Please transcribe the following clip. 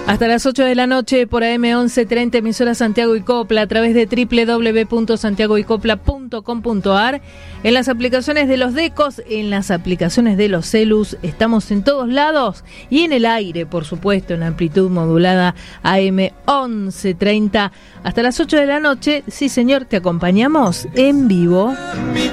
Hasta las 8 de la noche por AM 1130, emisora Santiago y Copla, a través de www.santiagoycopla.com.ar, en las aplicaciones de los Decos, en las aplicaciones de los Celus, estamos en todos lados y en el aire, por supuesto, en amplitud modulada AM 1130. Hasta las 8 de la noche, sí señor, te acompañamos en vivo.